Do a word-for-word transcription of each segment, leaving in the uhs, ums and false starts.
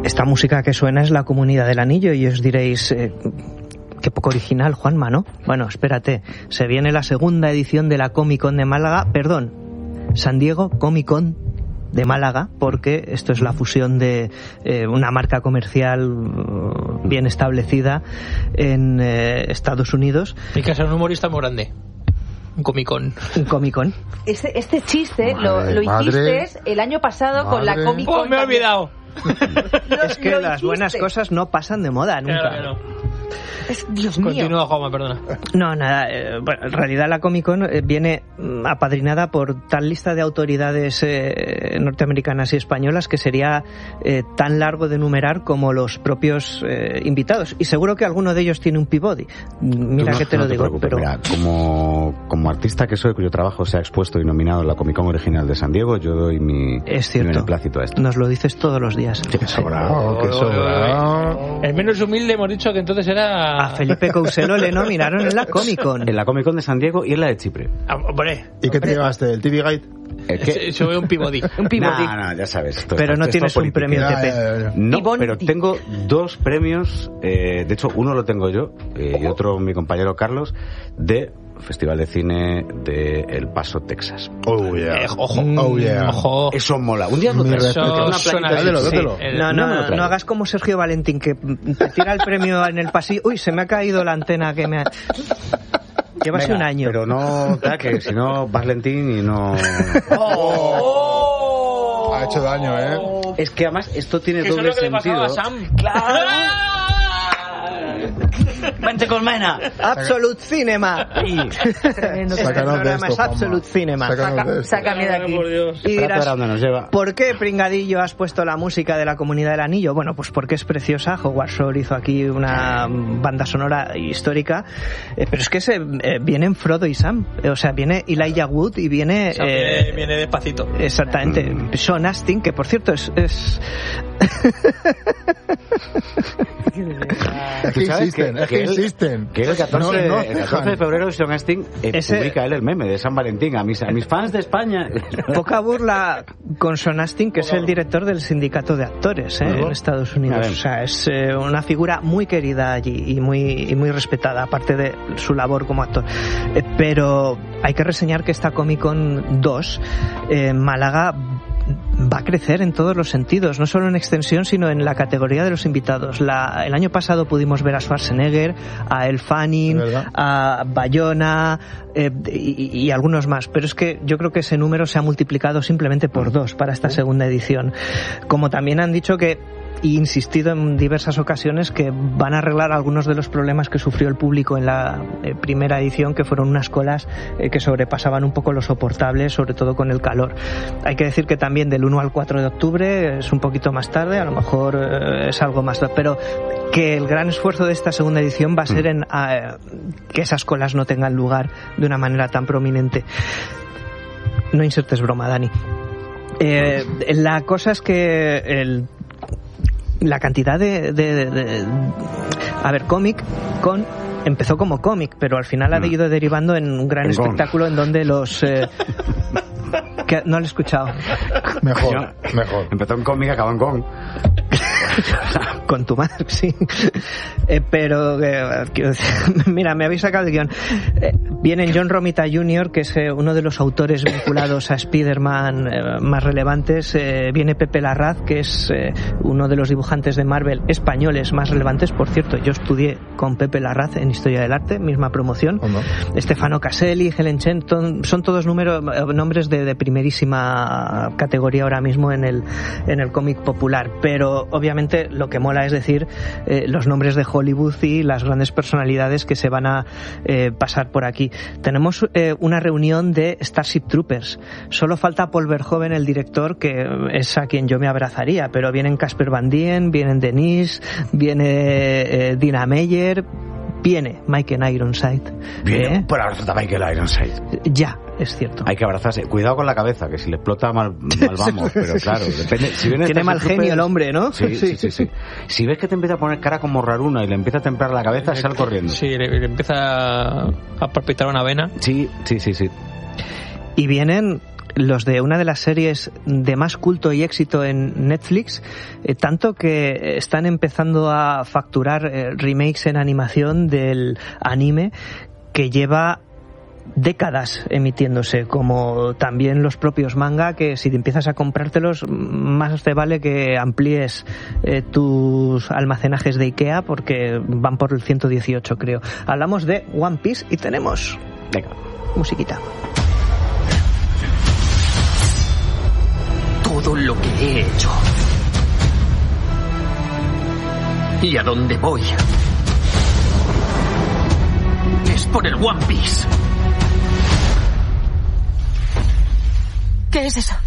esta música que suena es La Comunidad del Anillo y os diréis... Eh, qué poco original, Juanma, ¿no? Bueno, espérate, se viene la segunda edición de la Comic Con de Málaga, perdón, San Diego Comic Con de Málaga, porque esto es la fusión de eh, una marca comercial bien establecida en eh, Estados Unidos. Hay que ser un humorista muy grande. Un Comic-Con. Un Comic-Con. Este, este chiste madre, lo, lo madre, hiciste el año pasado madre. Con la Comic-Con. ¡Oh, me he olvidado! lo, es que las hiciste. Buenas cosas no pasan de moda nunca. Claro, claro. Es, Dios mío. Continúa, Juanma, perdona. No, nada. Eh, bueno, en realidad la Comic Con eh, viene apadrinada por tal lista de autoridades eh, norteamericanas y españolas que sería eh, tan largo de enumerar como los propios eh, invitados. Y seguro que alguno de ellos tiene un Peabody. Mira no, que te no lo te digo. Preocupes, pero mira, como, como artista que soy, cuyo trabajo se ha expuesto y nominado en la Comic Con original de San Diego, yo doy mi, es cierto. mi beneplácito a esto. Nos lo dices todos los días. Qué sobrado, qué sobrado. El menos humilde hemos dicho que entonces era... A Felipe Couselo le nominaron en la Comic Con. En la Comic Con de San Diego y en la de Chipre. Ah, hombre. ¿Y qué te llevaste? ¿El T V Guide? ¿Qué? Yo veo un Peabody. Un Peabody. No, no, ya sabes. Esto, pero esto, no esto tienes un premio ya, T P. ya, ya. No, Peabody. pero tengo dos premios. Eh, de hecho, uno lo tengo yo eh, y otro mi compañero Carlos, de Festival de Cine de El Paso, Texas. Oh, yeah. Eh, ojo. Oh, yeah. Ojo. Eso mola. Un día lo Mi traes. respeto. Una Suena plaquita bien. de- Dátelo, dátelo. Sí, No, el- no, no me lo no, traigo. hagas como Sergio Valentín, que te tira el premio en el pasillo. Uy, se me ha caído la antena que me ha... Llevas Venga, un año. Pero no, ta, que si no vas lentín y no... ¡Oh! Ha hecho daño, ¿eh? Es que además esto tiene Que eso es doble lo que le sentido. pasaba a Sam. Vente Colmena. Absolute Cinema. Tremendo. Este Sácanos de programa esto, es Absolute Juanma. Cinema. Sácanos Saca- de esto. sácame de aquí. Por Dios. Y Espérate a dirás, ver a dónde nos lleva. ¿por qué, pringadillo, has puesto la música de La Comunidad del Anillo? Bueno, pues porque es preciosa. Howard Shore hizo aquí una banda sonora histórica. Eh, pero es que se, eh, vienen Frodo y Sam. Eh, o sea, viene Elijah Wood y viene... O sea, eh, viene, viene despacito. Exactamente. Mm. Sean Astin, que por cierto es... es... Es que insisten, es que él- insisten. Que el catorce, No, no el dejan. catorce de febrero Sean Astin eh, Ese- publica él el meme de San Valentín a mis, a mis fans de España. Poca burla con Sean Astin, que es el director del sindicato de actores, ¿eh? en Estados A Unidos. ver. O sea, es eh, una figura muy querida allí y muy, y muy respetada, aparte de su labor como actor. Eh, pero hay que reseñar que esta Comic Con dos, eh, Málaga, va a crecer en todos los sentidos, no solo en extensión, sino en la categoría de los invitados. La, el año pasado pudimos ver a Schwarzenegger, a Elle Fanning, Es verdad. a Bayona eh, y, y algunos más, pero es que yo creo que ese número se ha multiplicado simplemente por dos para esta segunda edición. Como también han dicho que y insistido en diversas ocasiones que van a arreglar algunos de los problemas que sufrió el público en la eh, primera edición, que fueron unas colas eh, que sobrepasaban un poco lo soportable, sobre todo con el calor. Hay que decir que también del uno al cuatro de octubre es un poquito más tarde, a lo mejor eh, es algo más, pero que el gran esfuerzo de esta segunda edición va a ser en eh, que esas colas no tengan lugar de una manera tan prominente. No insertes broma, Dani. Eh, la cosa es que el la cantidad de, de, de, de a ver, cómic con empezó como cómic, pero al final ha ido derivando en un gran En con. espectáculo en donde los eh, que no lo he escuchado. Mejor, mejor. Empezó en cómic, acabó en con. Con tu madre, sí. Eh, pero, eh, quiero decir, mira, me habéis sacado el guión. Eh, viene John Romita junior, que es eh, uno de los autores vinculados a Spider-Man eh, más relevantes. Eh, viene Pepe Larraz, que es eh, uno de los dibujantes de Marvel españoles más relevantes. Por cierto, yo estudié con Pepe Larraz en Historia del Arte, misma promoción. ¿O no? Stefano Caselli, Helen Chen, ton- son todos número, eh, nombres de, de primerísima categoría ahora mismo en el, en el cómic popular. Pero, obviamente, lo que mola es decir eh, los nombres de Hollywood y las grandes personalidades que se van a eh, pasar por aquí. Tenemos eh, una reunión de Starship Troopers. Solo falta Paul Verhoeven, el director, que es a quien yo me abrazaría, pero vienen Casper Van Dien, vienen Denise, viene eh, Dina Meyer, viene Michael Ironside. Viene ¿Eh? un por abrazar a Michael Ironside. Ya, es cierto. Hay que abrazarse. Cuidado con la cabeza, que si le explota mal, mal vamos. Pero claro, depende. Si viene Tiene Starship mal genio Troopers- el hombre, ¿no? Sí, sí, sí, sí. Si ves que te empieza a poner cara como raruna y le empieza a templar la cabeza, sal corriendo. Sí, le, le empieza a palpitar una vena. Sí, sí, sí, sí. Y vienen los de una de las series de más culto y éxito en Netflix, eh, tanto que están empezando a facturar eh, remakes en animación del anime que lleva décadas emitiéndose, como también los propios manga, que si te empiezas a comprártelos, más te vale que amplíes eh, tus almacenajes de Ikea, porque van por el ciento dieciocho, creo. Hablamos de One Piece y tenemos Venga. musiquita. Todo lo que he hecho y a dónde voy es por el One Piece. ¿Qué es eso?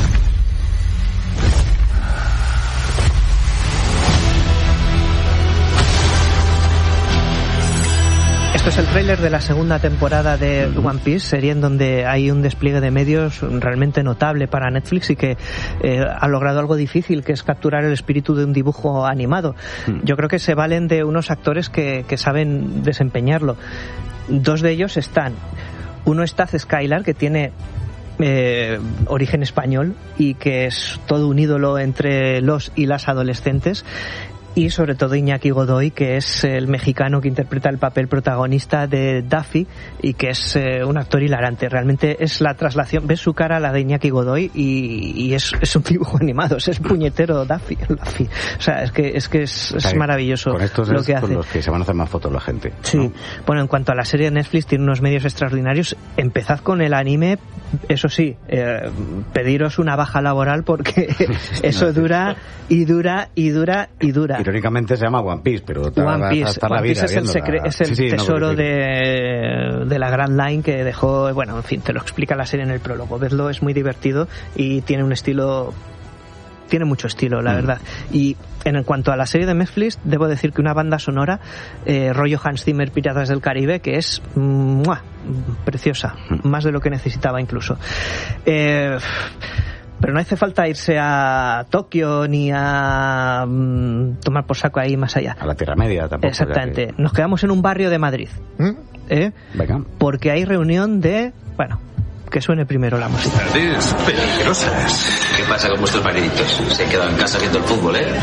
Esto es el tráiler de la segunda temporada de One Piece, serie en donde hay un despliegue de medios realmente notable para Netflix y que eh, ha logrado algo difícil, que es capturar el espíritu de un dibujo animado. Yo creo que se valen de unos actores que, que saben desempeñarlo. Dos de ellos están. Uno es Taz Skylar, que tiene Eh, origen español y que es todo un ídolo entre los y las adolescentes, y sobre todo Iñaki Godoy, que es el mexicano que interpreta el papel protagonista de Daffy y que es eh, un actor hilarante. Realmente es la traslación, ves su cara, la de Iñaki Godoy, y, y es, es un dibujo animado, es el puñetero Daffy, Daffy. O sea, es que es, que es, es maravilloso con estos lo es que con hace. los que se van a hacer más fotos la gente. Sí, ¿no? Bueno, en cuanto a la serie de Netflix, tiene unos medios extraordinarios. Empezad con el anime, eso sí, eh, pediros una baja laboral porque eso dura y dura y dura y dura. Irónicamente se llama One Piece, pero te One vas a Piece, estar One la vida Piece es el, viéndola. secre- es el Sí, sí, no, tesoro porque- de, de la Grand Line que dejó, bueno, en fin, te lo explica la serie en el prólogo. Vedlo, es muy divertido y tiene un estilo, tiene mucho estilo, la mm. verdad. Y en cuanto a la serie de Netflix, debo decir que una banda sonora, eh, rollo Hans Zimmer, Piratas del Caribe, que es ¡mua!, preciosa, mm. más de lo que necesitaba incluso. Eh... Pero no hace falta irse a Tokio ni a mm, tomar por saco ahí más allá. A la Tierra Media tampoco. Exactamente. Nos quedamos en un barrio de Madrid. ¿Mm? ¿Eh? Venga. Porque hay reunión de... Bueno, que suene primero la música. Tardes peligrosas. ¿Qué pasa con vuestros mariditos? Se han quedado en casa viendo el fútbol, ¿eh?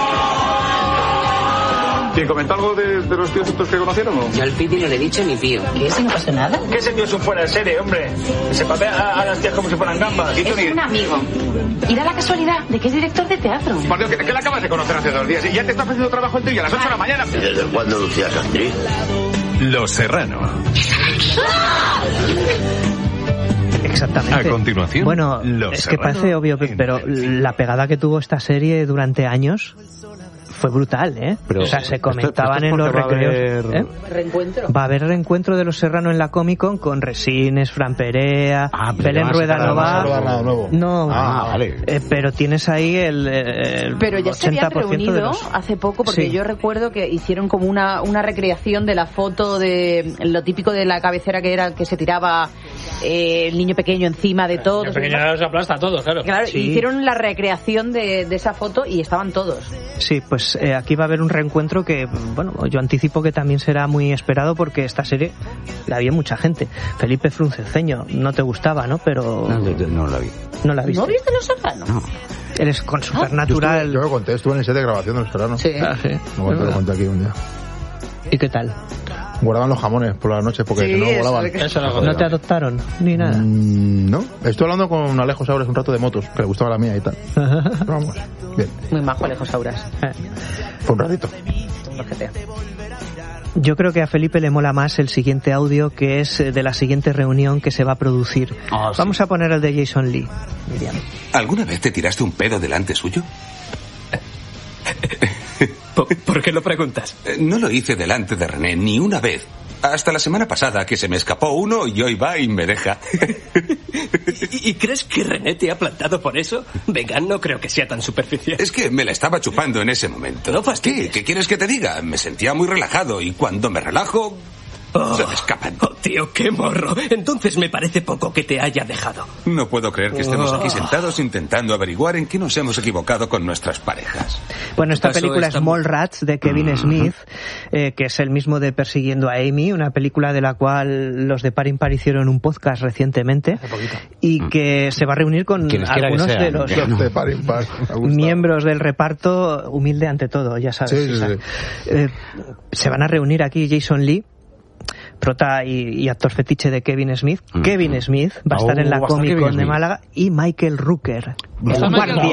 ¿Quién comentó algo de, de los tíos estos que conocieron? Yo al Piti no le he dicho ni pío. ¿Qué? ¿Si no pasa nada? ¿Qué ese tío es un fuera de serie, hombre? Se papea a, a las tías como si fueran gambas. ¿Y Es un amigo. Y da la casualidad de que es director de teatro. Por Dios, que, que la acabas de conocer hace dos días y ya te está ofreciendo trabajo en tuyo a las ocho de la mañana. ¿Y desde cuándo Lucía es actriz? Los Serrano. Exactamente. A continuación, bueno, Los es que Serrano parece obvio, pero la pegada que tuvo esta serie durante años fue brutal, ¿eh? Pero o sea, se esto- comentaban esto es en los porque va a recreos. haber- ¿eh? Reencuentro. Va a haber reencuentro de los Serrano en la Comic Con con Resines, Fran Perea, Ah, pero Belén van a Rueda sacar no además va. algo nada nuevo. No, Ah, vale. eh, pero tienes ahí el, el Pero ya se habían ochenta por ciento de reunido los... hace poco, porque Sí. yo recuerdo que hicieron como una, una recreación de la foto de lo típico de la cabecera, que era que se tiraba eh, el niño pequeño encima de todos. El pequeño se aplasta a todos, claro. Claro, Sí. hicieron la recreación de, de esa foto y estaban todos. Sí, pues eh, aquí va a haber un reencuentro que, bueno, yo anticipo que también será muy esperado porque esta serie la vio mucha gente. Felipe Frunceseño, no te gustaba, ¿no? Pero No, yo- yo no la vi. no la viste. ¿No viste Los Serrano? No. Eres con Yo, Supernatural. estuve, yo lo conté, estuve en el set de grabación de Los Serranos. Sí. Ah, sí. Lo conté, lo conté aquí un día. ¿Y qué tal? Guardaban los jamones por las noches porque Sí, si no eso volaban. es que- Eso no ¿No te adoptaron? Ni nada. Mm, no, estoy hablando con Alejo Saures un rato de motos, que le gustaba la mía y tal. Pero vamos, bien, Muy majo, Alejo Sauras. fue un ratito. Yo creo que a Felipe le mola más el siguiente audio, que es eh, de la siguiente reunión que se va a producir. Ah, sí. Vamos a poner el de Jason Lee, Miriam. ¿Alguna vez te tiraste un pedo delante suyo? ¿Por, por qué lo preguntas? No lo hice delante de René ni una vez. Hasta la semana pasada que se me escapó uno y hoy va y me deja. ¿Y, ¿Y crees que René te ha plantado por eso? Venga, no creo que sea tan superficial. Es que me la estaba chupando en ese momento. No fastidies. ¿Qué? ¿Qué quieres que te diga? Me sentía muy relajado y cuando me relajo... Oh, Se me escapan. Oh, tío, qué morro. Entonces me parece poco que te haya dejado. No puedo creer que estemos Oh. aquí sentados intentando averiguar en qué nos hemos equivocado con nuestras parejas. Bueno, esta Eso película está es Mallrats, de Kevin Mm. Smith, eh, que es el mismo de Persiguiendo a Amy, una película de la cual los de Par Impar hicieron un podcast recientemente y que se va a reunir con Quienes quiera que algunos sean, de los que Los de par impar, me ha gustado. miembros del reparto, humilde ante todo, ya sabes. Sí, sí, o sea, sí. eh, se van a reunir aquí Jason Lee, prota y, y actor fetiche de Kevin Smith. Mm. Kevin Smith va a estar Oh, en la va a estar Comic Kevin Con de Smith. Málaga y Michael Rooker, el Michael guardián.